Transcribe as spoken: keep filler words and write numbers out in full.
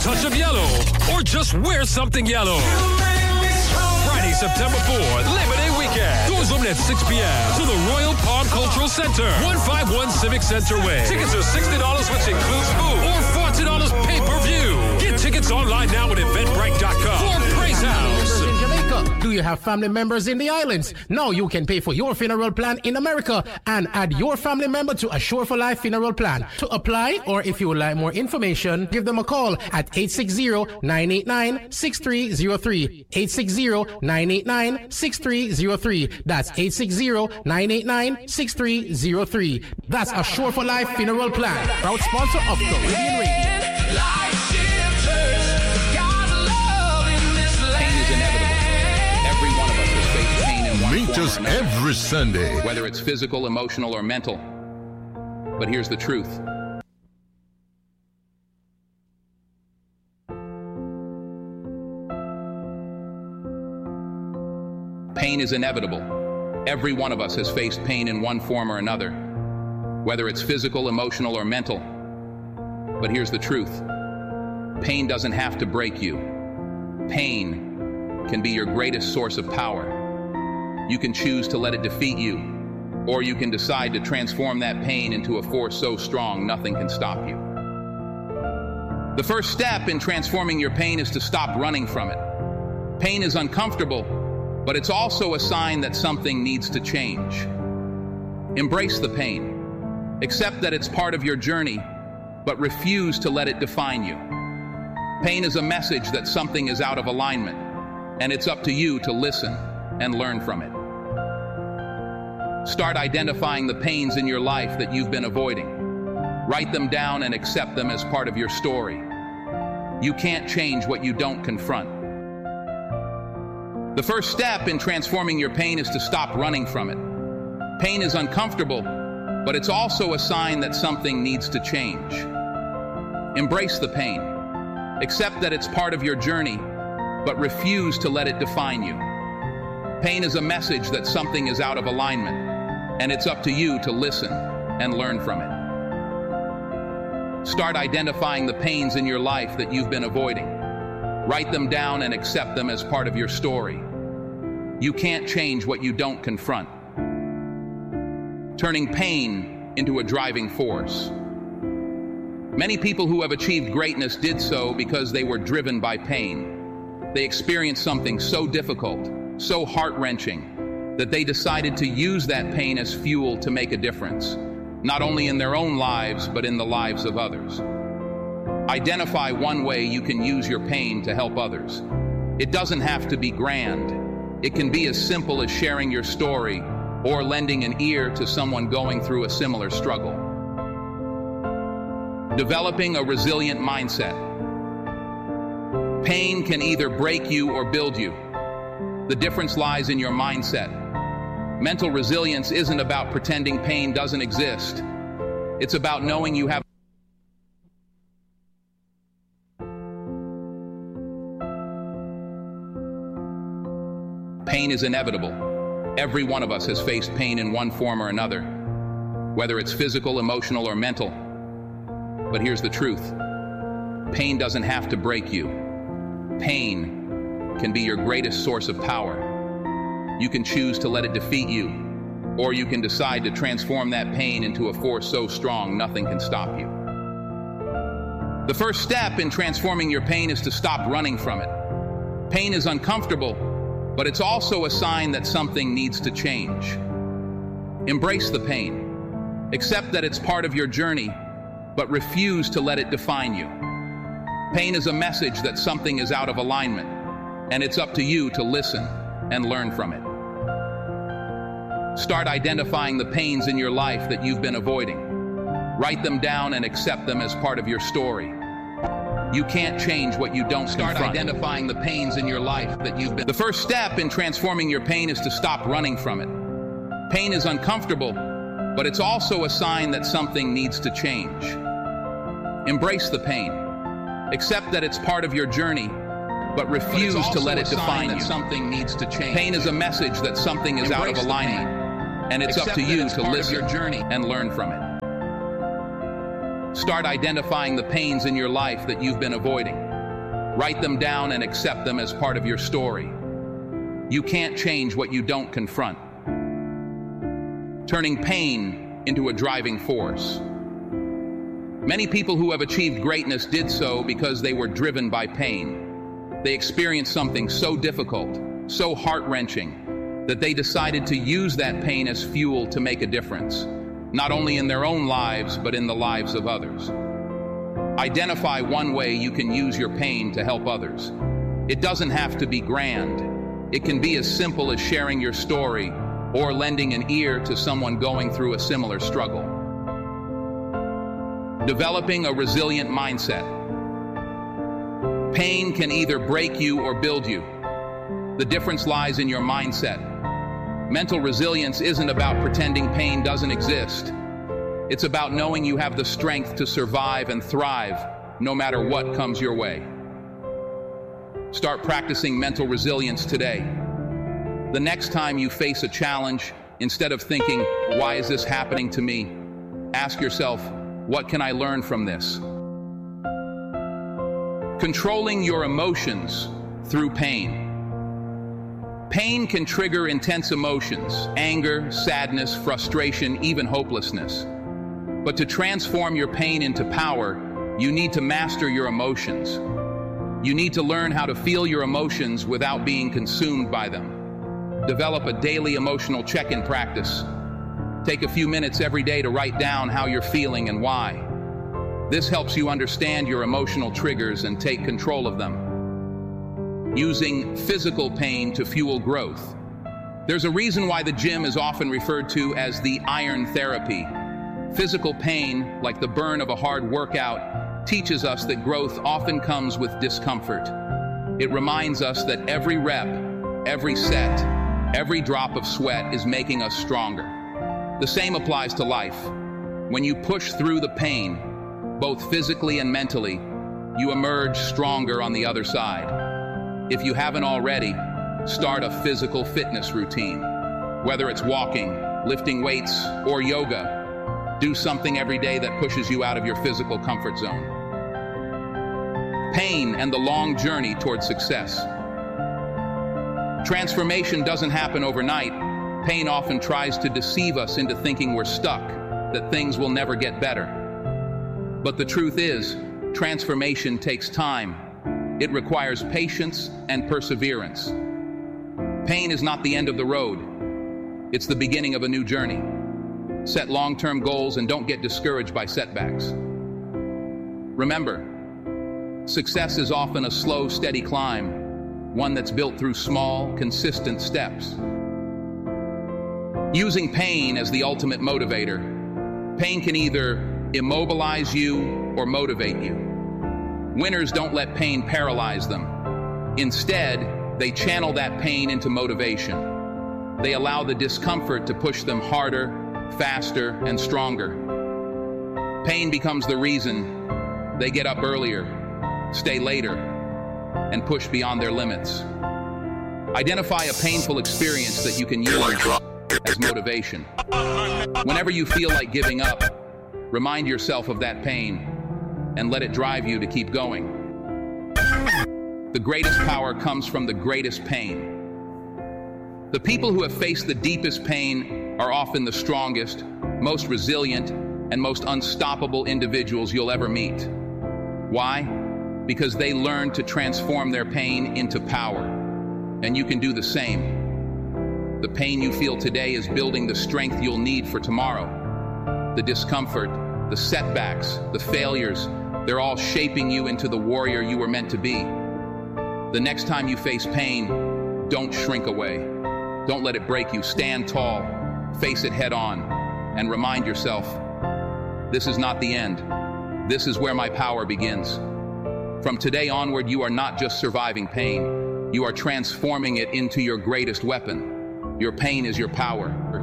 touch of yellow, or just wear something yellow. Friday, September fourth, Labor Day weekend. Doors open at six p.m. to the Royal Palm Cultural Center, one fifty-one Civic Center Way. Tickets are sixty dollars, which includes food, or forty dollars pay-per-view. Get tickets online now at eventbrite dot com. For Praise House. In Jamaica, do you have family members in the islands? Now you can pay for your funeral plan in America and add your family member to Assure for Life funeral plan. To apply, or if you would like more information, give them a call at eight six zero, nine eight nine, six three zero three. eight six zero, nine eight nine, six three zero three. That's eight six zero, nine eight nine, six three zero three. That's Assure for Life funeral plan. Proud sponsor of Caribbean Radio. Meet us every Sunday. Whether it's physical, emotional, or mental. But here's the truth. Pain is inevitable. Every one of us has faced pain in one form or another. Whether it's physical, emotional, or mental. But here's the truth. Pain doesn't have to break you. Pain can be your greatest source of power. You can choose to let it defeat you, or you can decide to transform that pain into a force so strong nothing can stop you. The first step in transforming your pain is to stop running from it. Pain is uncomfortable, but it's also a sign that something needs to change. Embrace the pain. Accept that it's part of your journey, but refuse to let it define you. Pain is a message that something is out of alignment, and it's up to you to listen and learn from it. Start identifying the pains in your life that you've been avoiding. Write them down and accept them as part of your story. You can't change what you don't confront. The first step in transforming your pain is to stop running from it. Pain is uncomfortable, but it's also a sign that something needs to change. Embrace the pain. Accept that it's part of your journey, but refuse to let it define you. Pain is a message that something is out of alignment, and it's up to you to listen and learn from it. Start identifying the pains in your life that you've been avoiding. Write them down and accept them as part of your story. You can't change what you don't confront. Turning pain into a driving force. Many people who have achieved greatness did so because they were driven by pain. They experienced something so difficult, so heart-wrenching, that they decided to use that pain as fuel to make a difference, not only in their own lives, but in the lives of others. Identify one way you can use your pain to help others. It doesn't have to be grand. It can be as simple as sharing your story or lending an ear to someone going through a similar struggle. Developing a resilient mindset. Pain can either break you or build you. The difference lies in your mindset. Mental resilience isn't about pretending pain doesn't exist. It's about knowing you have Pain is inevitable. Every one of us has faced pain in one form or another, whether it's physical, emotional, or mental. But here's the truth. Pain doesn't have to break you. Pain can be your greatest source of power. You can choose to let it defeat you, or you can decide to transform that pain into a force so strong nothing can stop you. The first step in transforming your pain is to stop running from it. Pain is uncomfortable, but it's also a sign that something needs to change. Embrace the pain. Accept that it's part of your journey, but refuse to let it define you. Pain is a message that something is out of alignment, and it's up to you to listen and learn from it. Start identifying the pains in your life that you've been avoiding. Write them down and accept them as part of your story. You can't change what you don't Start confront. Identifying the pains in your life that you've been... The first step in transforming your pain is to stop running from it. Pain is uncomfortable, but it's also a sign that something needs to change. Embrace the pain. Accept that it's part of your journey, but refuse but to let it define you. Something needs to change. Pain is a message that something is Embrace out of alignment, and it's Accept up to you to listen your journey and learn from it. Start identifying the pains in your life that you've been avoiding. Write them down and accept them as part of your story. You can't change what you don't confront. Turning pain into a driving force. Many people who have achieved greatness did so because they were driven by pain. They experienced something so difficult, so heart-wrenching, that they decided to use that pain as fuel to make a difference, not only in their own lives, but in the lives of others. Identify one way you can use your pain to help others. It doesn't have to be grand. It can be as simple as sharing your story or lending an ear to someone going through a similar struggle. Developing a resilient mindset. Pain can either break you or build you. The difference lies in your mindset. Mental resilience isn't about pretending pain doesn't exist. It's about knowing you have the strength to survive and thrive no matter what comes your way. Start practicing mental resilience today. The next time you face a challenge, instead of thinking, "Why is this happening to me?" ask yourself, "What can I learn from this?" Controlling your emotions through pain. Pain can trigger intense emotions, anger, sadness, frustration, even hopelessness. But to transform your pain into power, you need to master your emotions. You need to learn how to feel your emotions without being consumed by them. Develop a daily emotional check-in practice. Take a few minutes every day to write down how you're feeling and why. This helps you understand your emotional triggers and take control of them. Using physical pain to fuel growth. There's a reason why the gym is often referred to as the iron therapy. Physical pain, like the burn of a hard workout, teaches us that growth often comes with discomfort. It reminds us that every rep, every set, every drop of sweat is making us stronger. The same applies to life. When you push through the pain, both physically and mentally, you emerge stronger on the other side. If you haven't already, start a physical fitness routine. Whether it's walking, lifting weights, or yoga, do something every day that pushes you out of your physical comfort zone. Pain and the long journey toward success. Transformation doesn't happen overnight. Pain often tries to deceive us into thinking we're stuck, that things will never get better. But the truth is, transformation takes time. It requires patience and perseverance. Pain is not the end of the road. It's the beginning of a new journey. Set long-term goals and don't get discouraged by setbacks. Remember, success is often a slow, steady climb, one that's built through small, consistent steps. Using pain as the ultimate motivator. Pain can either immobilize you or motivate you. Winners don't let pain paralyze them. Instead, they channel that pain into motivation. They allow the discomfort to push them harder, faster, and stronger. Pain becomes the reason they get up earlier, stay later, and push beyond their limits. Identify a painful experience that you can use as motivation. Whenever you feel like giving up, remind yourself of that pain and let it drive you to keep going. The greatest power comes from the greatest pain. The people who have faced the deepest pain are often the strongest, most resilient, and most unstoppable individuals you'll ever meet. Why? Because they learned to transform their pain into power. And you can do the same. The pain you feel today is building the strength you'll need for tomorrow. The discomfort, the setbacks, the failures, they're all shaping you into the warrior you were meant to be. The next time you face pain, don't shrink away. Don't let it break you. Stand tall, face it head on, and remind yourself, this is not the end. This is where my power begins. From today onward, you are not just surviving pain. You are transforming it into your greatest weapon. Your pain is your power.